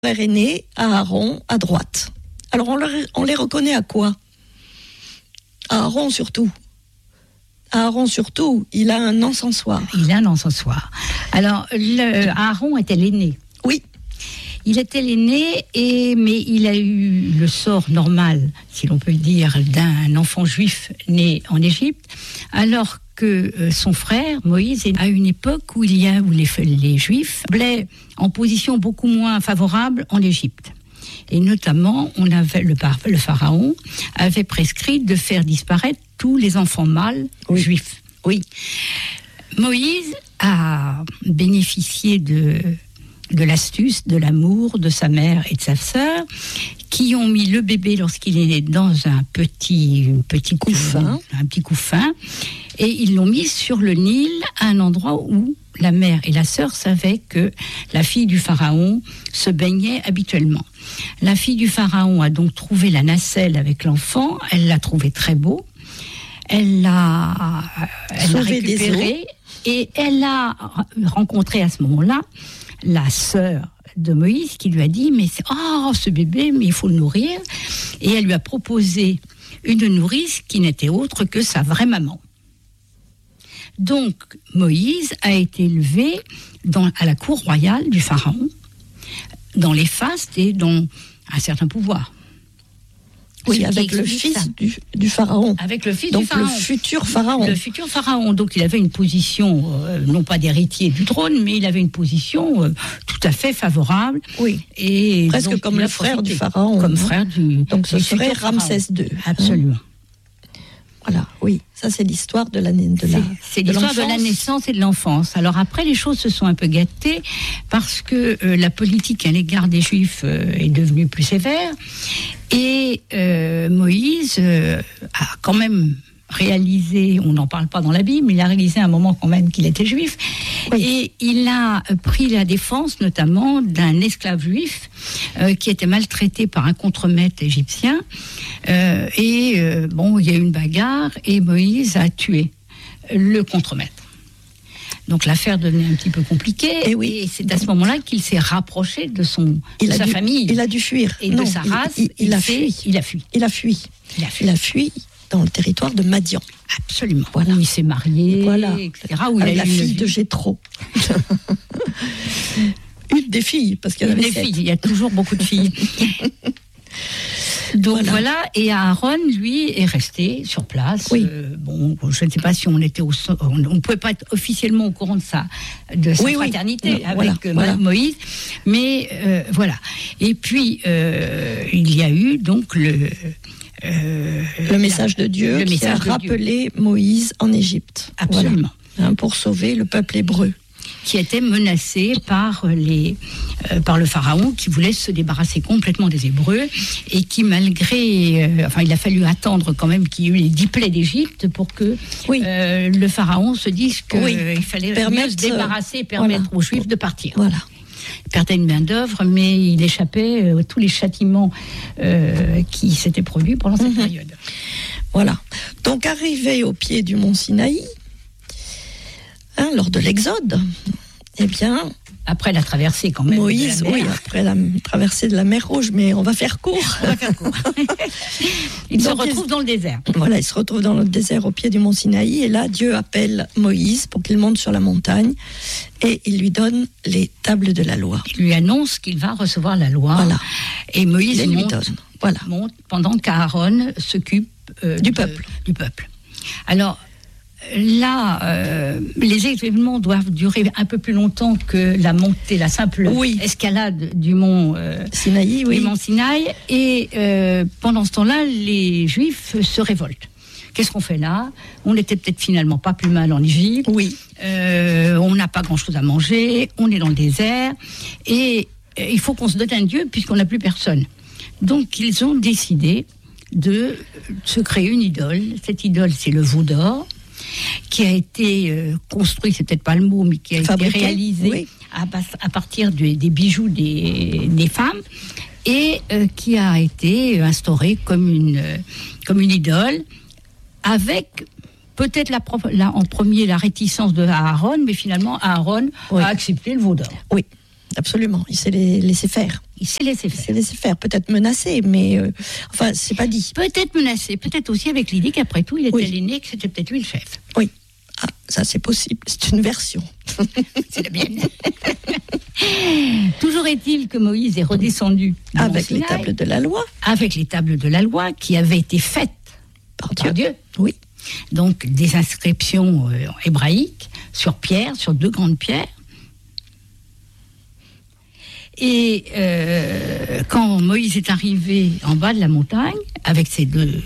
frère aîné, Aaron, à droite. Alors on les reconnaît à quoi ? Aaron surtout, il a un encensoir. Alors, Aaron était l'aîné. Oui. Il était l'aîné, mais il a eu le sort normal, si l'on peut dire, d'un enfant juif né en Égypte, alors que son frère, Moïse, est à une époque où les Juifs semblaient en position beaucoup moins favorable en Égypte. Et notamment, le pharaon avait prescrit de faire disparaître tous les enfants mâles juifs. Oui. Moïse a bénéficié de l'astuce, de l'amour de sa mère et de sa sœur, qui ont mis le bébé lorsqu'il est né dans un petit couffin, et ils l'ont mis sur le Nil, à un endroit où la mère et la sœur savaient que la fille du pharaon se baignait habituellement. La fille du pharaon a donc trouvé la nacelle avec l'enfant, elle l'a trouvé très beau, elle l'a récupéré, et elle a rencontré à ce moment-là la sœur de Moïse qui lui a dit ce bébé, mais il faut le nourrir, et elle lui a proposé une nourrice qui n'était autre que sa vraie maman. Donc Moïse a été élevé à la cour royale du pharaon, dans les fastes et dans un certain pouvoir. Oui, avec le fils du pharaon. Avec le fils donc du pharaon. Le futur pharaon. Le futur pharaon. Donc il avait une position, non pas d'héritier du trône, mais il avait une position tout à fait favorable. Oui. Et presque comme le frère du pharaon. Comme frère du. Donc ce serait Ramsès II. Absolument. Voilà, oui, ça c'est l'histoire de la naissance et de l'enfance. Alors après, les choses se sont un peu gâtées parce que la politique à l'égard des Juifs est devenue plus sévère, et Moïse a quand même réalisé, on n'en parle pas dans la Bible, mais il a réalisé à un moment quand même qu'il était juif, et il a pris la défense notamment d'un esclave juif qui était maltraité par un contremaître égyptien, il y a eu une bagarre et Moïse a tué le contremaître. Donc l'affaire devenait un petit peu compliquée, et c'est à ce moment-là qu'il s'est rapproché de sa famille. Il a dû fuir. Et de sa race. Il a fui dans le territoire de Madian. Absolument. Voilà. Où il s'est marié, etc. Où avec la fille de Jéthro. Une des filles, parce qu'il y en avait 7. Il y a toujours beaucoup de filles. Donc voilà, et Aaron, lui, est resté sur place. Oui. Je ne sais pas si on était on ne pouvait pas être officiellement au courant de sa fraternité avec Moïse, mais voilà. Et puis il y a eu donc le message de Dieu qui a rappelé Moïse en Égypte. Absolument. Voilà. Pour sauver le peuple hébreu, qui était menacé par le pharaon, qui voulait se débarrasser complètement des Hébreux, et qui il a fallu attendre quand même qu'il y ait eu les 10 plaies d'Égypte pour que le pharaon se dise qu'il fallait mieux se débarrasser et permettre aux Juifs de partir. Voilà. Il perdait une main d'œuvre, mais il échappait à tous les châtiments qui s'étaient produits pendant cette période. Voilà. Donc arrivé au pied du mont Sinaï, lors de l'Exode, après la traversée quand même. Moïse, après la traversée de la mer Rouge, mais on va faire court. Il se retrouve dans le désert. Voilà, il se retrouve dans le désert au pied du mont Sinaï, et là Dieu appelle Moïse pour qu'il monte sur la montagne, et il lui donne les tables de la loi. Il lui annonce qu'il va recevoir la loi. Voilà. Et Moïse monte pendant qu'Aaron s'occupe du peuple. Alors là, les événements doivent durer un peu plus longtemps que la montée, la simple escalade du mont Sinaï. Du mont Sinaï. Et pendant ce temps-là, les Juifs se révoltent. Qu'est-ce qu'on fait là ? On n'était peut-être finalement pas plus mal en Égypte. Oui. On n'a pas grand-chose à manger. On est dans le désert. Et il faut qu'on se donne un Dieu puisqu'on n'a plus personne. Donc, ils ont décidé de se créer une idole. Cette idole, c'est le veau d'or, qui a été construit, c'est peut-être pas le mot, mais qui a été réalisé à partir des bijoux des femmes, et qui a été instauré comme une idole, avec peut-être en premier la réticence de Aaron, mais finalement Aaron a accepté le veau d'or. Oui, absolument, il s'est laissé faire. Il s'est laissé faire. Il s'est laissé faire, peut-être menacé, mais enfin, c'est pas dit. Peut-être menacé, peut-être aussi avec l'idée qu'après tout, il était Oui. l'aîné, que c'était peut-être lui le chef. Oui. Ah, ça c'est possible, c'est une version. C'est la mienne. Toujours est-il que Moïse est redescendu du mont Avec les Sinaï, tables de la loi. avec les tables de la loi qui avaient été faites Par par Dieu. Oui. Donc des inscriptions hébraïques sur pierre, sur 2 grandes pierres. Et quand Moïse est arrivé en bas de la montagne, avec ces deux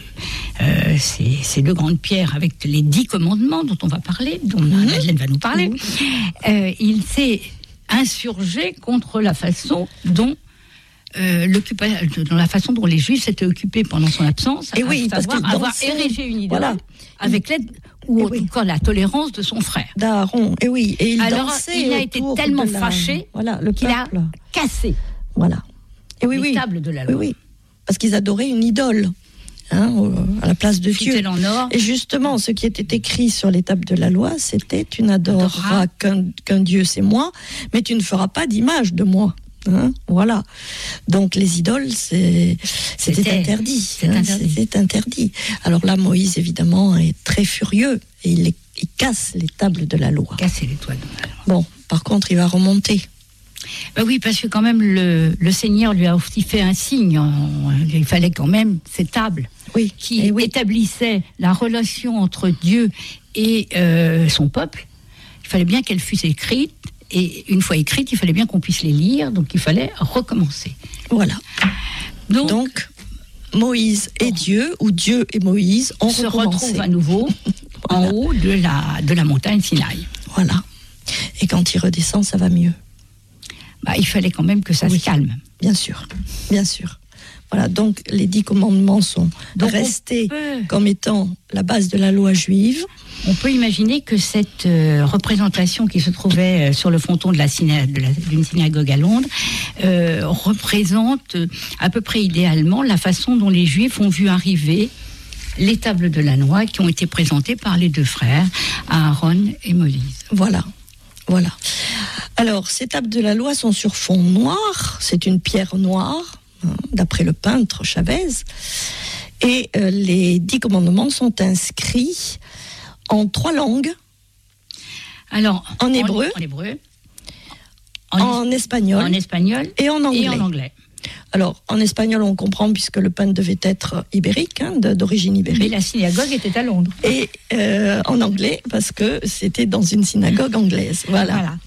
grandes pierres, avec les 10 commandements dont on va parler, dont Madeleine va nous parler, il s'est insurgé contre la façon dont dans la façon dont les Juifs s'étaient occupés pendant son absence, Et oui, parce savoir qu'il avoir dansait, érigé une idole voilà. avec l'aide ou Et en oui. tout cas la tolérance de son frère. D'Aaron, et oui. Et il Alors dansait il a été autour tellement de la- fâché voilà, le qu'il a peuple. cassé Voilà. Et oui, les oui. tables de la Oui, loi. oui. Parce qu'ils adoraient une idole, à la place de Dieu. Fut-elle en or. Et justement, ce qui était écrit sur les tables de la loi, c'était « Tu n'adoreras qu'un Dieu, c'est moi, mais tu ne feras pas d'image de moi ». Voilà. Donc les idoles, c'était interdit. C'était interdit. Alors là, Moïse, évidemment, est très furieux et il casse les tables de la loi. Casser les toits de la loi. Bon, par contre, il va remonter. Ben oui, parce que quand même le Seigneur lui a aussi fait un signe. Il fallait quand même ces tables Oui. qui Et oui. établissaient la relation entre Dieu et son peuple. Il fallait bien qu'elles fussent écrites. Et une fois écrites, il fallait bien qu'on puisse les lire. Donc il fallait recommencer. Voilà. Donc Moïse et Dieu, ou Dieu et Moïse, ont se recommencé. retrouve à nouveau en haut de la montagne Sinaï. Voilà. Et quand il redescend, ça va mieux. Bah, il fallait quand même que ça se calme. Bien sûr. Bien sûr. Voilà. Donc, les 10 commandements sont restés comme étant la base de la loi juive. On peut imaginer que cette représentation qui se trouvait sur le fronton de d'une synagogue à Londres représente à peu près idéalement la façon dont les Juifs ont vu arriver les tables de la loi qui ont été présentées par les 2 frères, Aaron et Moïse. Voilà. Voilà. Alors, ces tables de la loi sont sur fond noir. C'est une pierre noire, d'après le peintre Chavez. Et les 10 commandements sont inscrits en 3 langues. Alors, en hébreu, en espagnol et en anglais. Alors, en espagnol, on comprend puisque le peintre devait être ibérique, d'origine ibérique. Mais la synagogue était à Londres. Et en anglais, parce que c'était dans une synagogue anglaise. Voilà.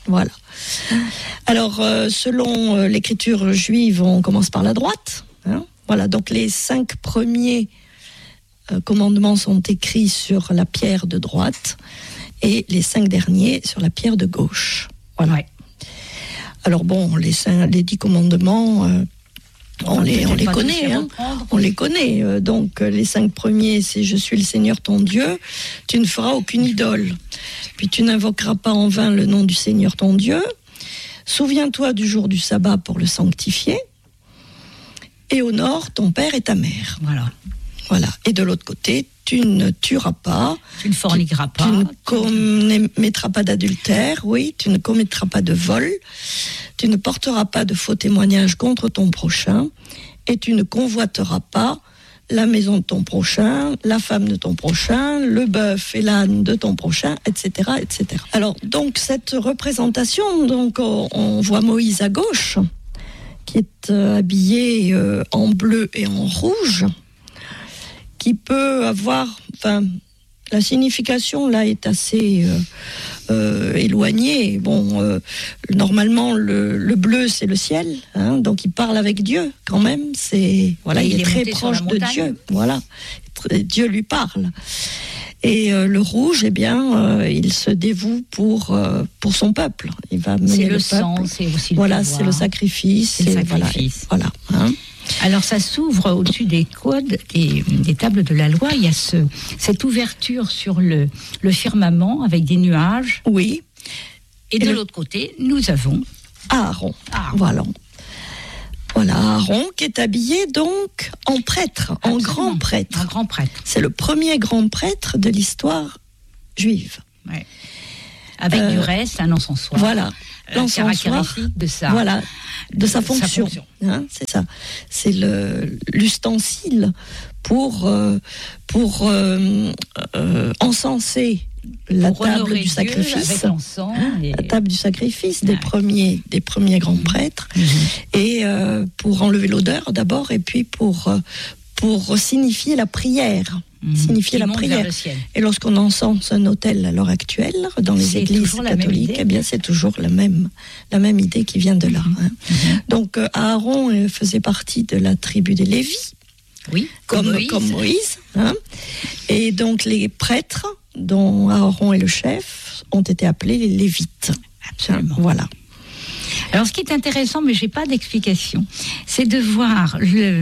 Alors, selon l'écriture juive, on commence par la droite. Voilà, donc les 5 premiers commandements sont écrits sur la pierre de droite et les 5 derniers sur la pierre de gauche. Voilà. Ouais. Alors bon, les 10 commandements, on les connaît. On les connaît. Donc les 5 premiers, c'est « Je suis le Seigneur ton Dieu, tu ne feras aucune idole. Puis tu n'invoqueras pas en vain le nom du Seigneur ton Dieu. Souviens-toi du jour du sabbat pour le sanctifier. Et honore ton père et ta mère. » Voilà. Et de l'autre côté, tu ne tueras pas. Tu ne forniqueras pas. Tu ne commettras pas d'adultère, tu ne commettras pas de vol. Tu ne porteras pas de faux témoignages contre ton prochain. Et tu ne convoiteras pas la maison de ton prochain, la femme de ton prochain, le bœuf et l'âne de ton prochain, etc., etc. Alors, donc, cette représentation, donc, on voit Moïse à gauche, qui est habillé en bleu et en rouge, qui peut avoir, la signification là est assez éloignée. Bon, normalement le bleu c'est le ciel, donc il parle avec Dieu quand même. Il est très proche de Dieu. Voilà, Dieu lui parle. Et le rouge, il se dévoue pour son peuple. Il va mener le peuple. Sang, c'est aussi le pouvoir. C'est le sacrifice. C'est le sacrifice. Voilà. Alors ça s'ouvre au-dessus des codes, des tables de la loi. Il y a cette ouverture sur le firmament avec des nuages. Oui. Et de l'autre côté, nous avons Aaron. Voilà, Aaron qui est habillé donc en prêtre, en grand prêtre. Un grand prêtre. C'est le premier grand prêtre de l'histoire juive. Ouais. Avec du reste, un encensoir. Voilà. L'encensoir, de sa fonction. Hein, c'est ça. C'est l'ustensile pour encenser la table du sacrifice, la table du sacrifice des premiers grands prêtres, et pour enlever l'odeur d'abord, et puis pour signifier la prière. Signifier la prière. Et lorsqu'on encense un autel à l'heure actuelle dans les églises catholiques, eh bien c'est toujours la même idée qui vient de là. Hein. Donc Aaron faisait partie de la tribu des Lévis, comme Moïse. Hein. Et donc les prêtres, dont Aaron est le chef, ont été appelés les Lévites. Absolument. Voilà. Alors ce qui est intéressant, mais j'ai pas d'explication, c'est de voir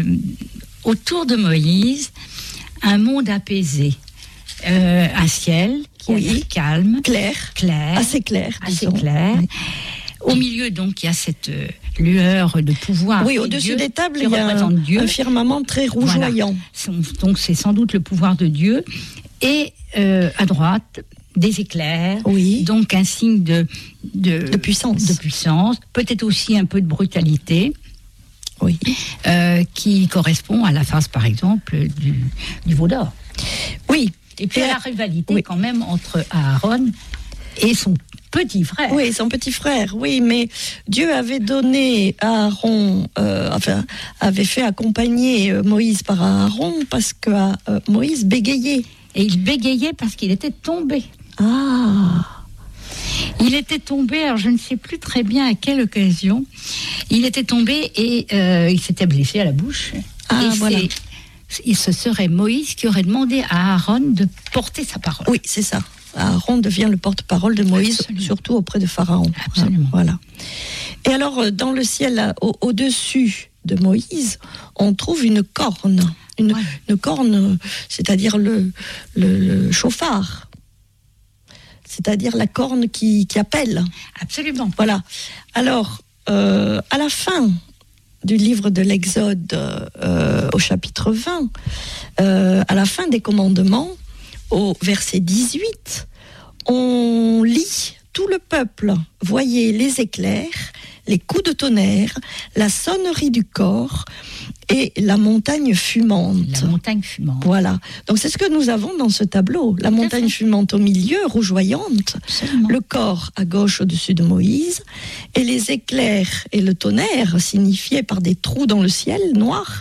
autour de Moïse un monde apaisé, un ciel qui est calme, clair, assez clair. Oui. Au milieu, donc, il y a cette lueur de pouvoir. Oui, au-dessus des tables, il y a un firmament très rougeoyant. Voilà. Donc, c'est sans doute le pouvoir de Dieu. Et à droite, des éclairs. Oui. Donc, un signe de puissance. De puissance. Peut-être aussi un peu de brutalité. Oui. Qui correspond à la phase, par exemple, du veau d'or. Oui. Et puis à la rivalité, quand même, entre Aaron et son petit frère. Oui, son petit frère, oui, mais Dieu avait donné à Aaron, avait fait accompagner Moïse par Aaron parce que Moïse bégayait. Et il bégayait parce qu'il était tombé. Ah! Il était tombé, alors je ne sais plus très bien à quelle occasion. Il était tombé et il s'était blessé à la bouche. Ah, voilà. Ce serait Moïse qui aurait demandé à Aaron de porter sa parole. Oui, c'est ça. Aaron devient le porte-parole de Moïse, surtout auprès de Pharaon. Absolument. Voilà. Et alors, dans le ciel, au-dessus de Moïse, on trouve une corne. Une corne, c'est-à-dire le chauffard. C'est-à-dire la corne qui appelle. Absolument. Voilà. Alors, à la fin du livre de l'Exode, au chapitre 20, à la fin des commandements, au verset 18, on lit « Tout le peuple voyait les éclairs, les coups de tonnerre, la sonnerie du cor et la montagne fumante. » La montagne fumante. Voilà. Donc c'est ce que nous avons dans ce tableau. La montagne fumante au milieu, rougeoyante. Absolument. Le corps à gauche au-dessus de Moïse. Et les éclairs et le tonnerre signifiés par des trous dans le ciel noir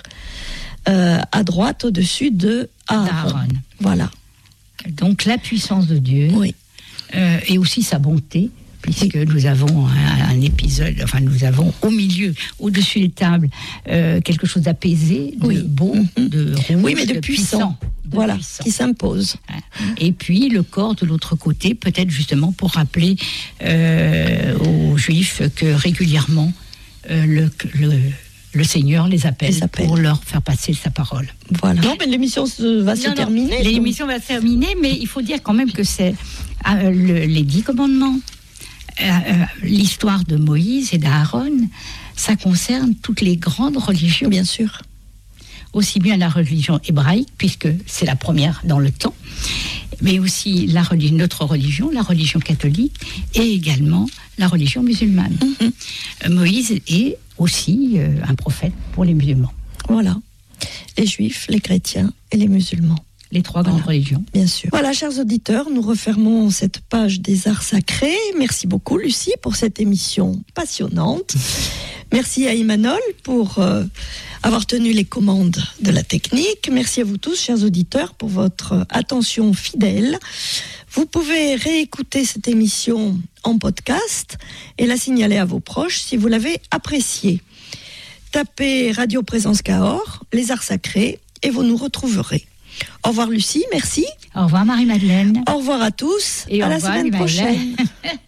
à droite au-dessus de Aaron. Voilà. Donc la puissance de Dieu. Oui. Et aussi sa bonté. Puisque nous avons un épisode, nous avons au milieu, au-dessus des tables, quelque chose d'apaisé, de beau, de rouge, mais de puissant. Puissant. Qui s'impose. Et puis le corps de l'autre côté, peut-être justement pour rappeler aux Juifs que régulièrement le Seigneur les appelle pour leur faire passer sa parole. Voilà. Non, mais l'émission va se terminer. L'émission va se terminer, mais il faut dire quand même que c'est les 10 commandements. L'histoire de Moïse et d'Aaron, ça concerne toutes les grandes religions. Bien sûr. Aussi bien la religion hébraïque, puisque c'est la première dans le temps, mais aussi notre religion, la religion catholique, et également la religion musulmane. Moïse est aussi un prophète pour les musulmans. Voilà. Les juifs, les chrétiens et les musulmans. Les 3 grandes religions. Bien sûr. Voilà, chers auditeurs, nous refermons cette page des arts sacrés. Merci beaucoup, Lucie, pour cette émission passionnante. Merci à Emmanuel pour avoir tenu les commandes de la technique. Merci à vous tous, chers auditeurs, pour votre attention fidèle. Vous pouvez réécouter cette émission en podcast et la signaler à vos proches si vous l'avez appréciée. Tapez Radio Présence Cahors, les arts sacrés, et vous nous retrouverez. Au revoir Lucie, merci. Au revoir Marie-Madeleine. Au revoir à tous, et à la semaine prochaine.